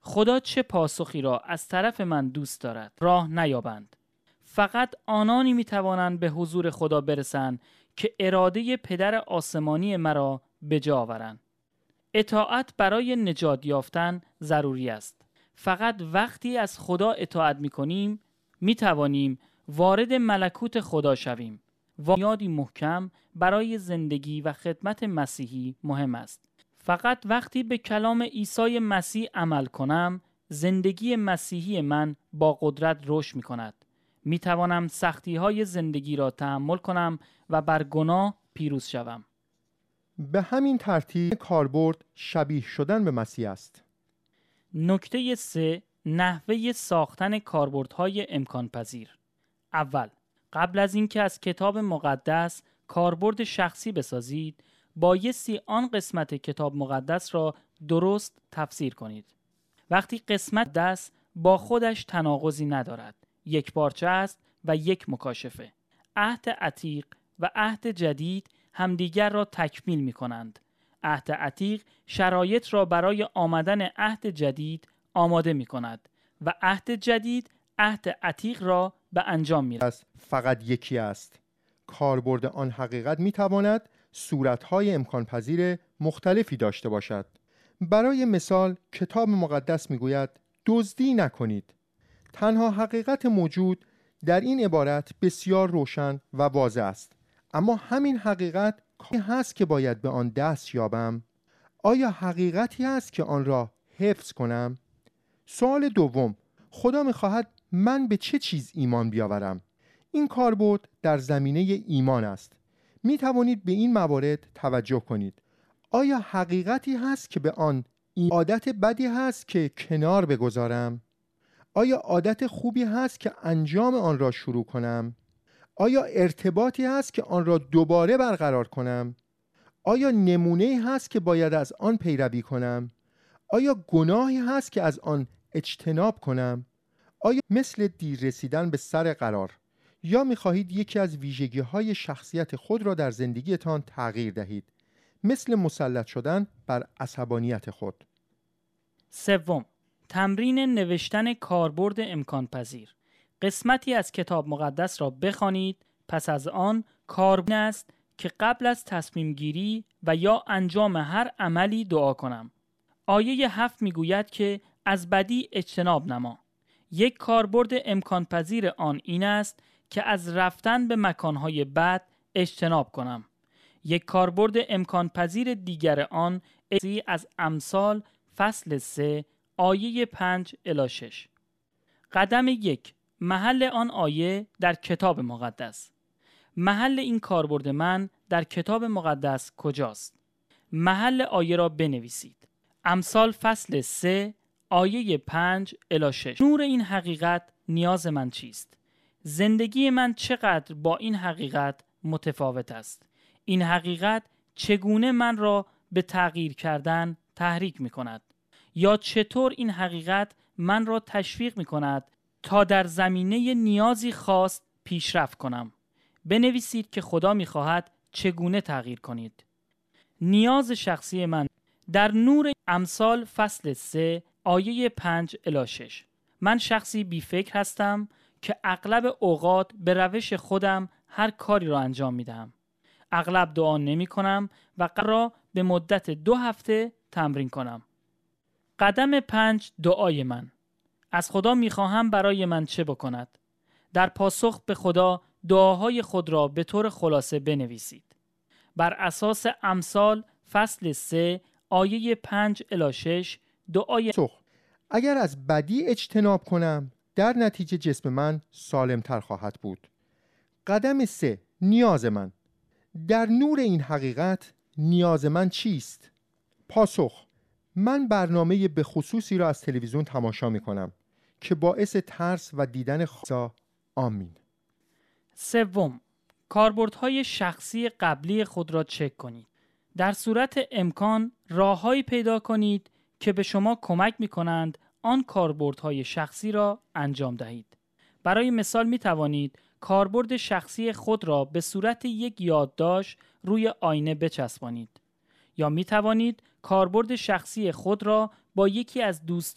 خدا چه پاسخی را از طرف من دوست دارد؟ راه نیابند. فقط آنانی میتوانند به حضور خدا برسند که اراده پدر آسمانی مرا به جا آورند. اطاعت برای نجات یافتن ضروری است. فقط وقتی از خدا اطاعت میکنیم میتوانیم وارد ملکوت خدا شویم. بنیادی محکم برای زندگی و خدمت مسیحی مهم است. فقط وقتی به کلام عیسی مسیح عمل کنم، زندگی مسیحی من با قدرت رشد می کند. می توانم سختی های زندگی را تحمل کنم و بر گناه پیروز شوم. به همین ترتیب کاربرد شبیه شدن به مسیح است. نکته 3. نحوه ساختن کاربردهای امکان پذیر. اول، قبل از اینکه از کتاب مقدس کاربرد شخصی بسازید، بایستی آن قسمت کتاب مقدس را درست تفسیر کنید. وقتی قسمت دست با خودش تناقضی ندارد، یک پارچه است و یک مکاشفه. عهد عتیق و عهد جدید همدیگر را تکمیل می کنند. عهد عتیق شرایط را برای آمدن عهد جدید آماده می کند و عهد جدید عهد عتیق را به انجام می رساند. فقط یکی است. کاربرد آن حقیقت می تواند صورت‌های امکان پذیر مختلفی داشته باشد. برای مثال کتاب مقدس می گوید دزدی نکنید. تنها حقیقت موجود در این عبارت بسیار روشن و واضح است. اما همین حقیقت هست که باید به آن دست یابم؟ آیا حقیقتی هست که آن را حفظ کنم؟ سوال دوم، خدا می‌خواهد من به چه چیز ایمان بیاورم؟ این کاربرد در زمینه ایمان است. می توانید به این موارد توجه کنید. آیا حقیقتی هست که به آن عادت بدی هست که کنار بگذارم؟ آیا عادت خوبی هست که انجام آن را شروع کنم؟ آیا ارتباطی هست که آن را دوباره برقرار کنم؟ آیا نمونه‌ای هست که باید از آن پیروی کنم؟ آیا گناهی هست که از آن اجتناب کنم؟ آیا مثل دیر رسیدن به سر قرار یا می‌خواهید یکی از ویژگی‌های شخصیت خود را در زندگیتان تغییر دهید، مثل مسلط شدن بر عصبانیت خود؟ سوم، تمرین نوشتن کاربرد امکان پذیر. قسمتی از کتاب مقدس را بخوانید، پس از آن کاربرد است که قبل از تصمیم گیری و یا انجام هر عملی دعا کنم. آیه 7 میگوید که از بدی اجتناب نما. یک کاربرد امکان پذیر آن این است که از رفتن به مکانهای بد اجتناب کنم. یک کاربرد امکان پذیر دیگر آن از امثال فصل 3 آیه 5 الی 6. قدم 1. محل آن آیه در کتاب مقدس. محل این کاربرد من در کتاب مقدس کجاست؟ محل آیه را بنویسید. امثال فصل 3 آیه 5 الی 6. نور این حقیقت نیاز من چیست؟ زندگی من چقدر با این حقیقت متفاوت است؟ این حقیقت چگونه من را به تغییر کردن تحریک می کند؟ یا چطور این حقیقت من را تشویق می کند تا در زمینه نیازی خاص پیشرفت کنم؟ بنویسید که خدا می خواهد چگونه تغییر کنید. نیاز شخصی من در نور امثال فصل 3 آیه 5 الی 6. من شخصی بی فکر هستم که اغلب اوقات به روش خودم هر کاری را انجام می دهم. اغلب دعا نمی کنم و قرار به مدت 2 هفته تمرین کنم. قدم 5 دعای من. از خدا می خواهم برای من چه بکند؟ در پاسخ به خدا دعاهای خود را به طور خلاصه بنویسید. بر اساس امثال فصل 3 آیه 5 الی 6 دعای اگر از بدی اجتناب کنم در نتیجه جسم من سالمتر خواهد بود. قدم 3 نیاز من. در نور این حقیقت نیاز من چیست؟ پاسخ: من برنامه به خصوصی را از تلویزیون تماشا می کنم که باعث ترس و دیدن خدا. آمین. سوم، کاربردهای شخصی قبلی خود را چک کنید. در صورت امکان راههایی پیدا کنید که به شما کمک می کنند آن کاربردهای شخصی را انجام دهید. برای مثال می توانید کاربرد شخصی خود را به صورت یک یادداشت روی آینه بچسبانید. یا می توانید کاربرد شخصی خود را با یکی از دوستان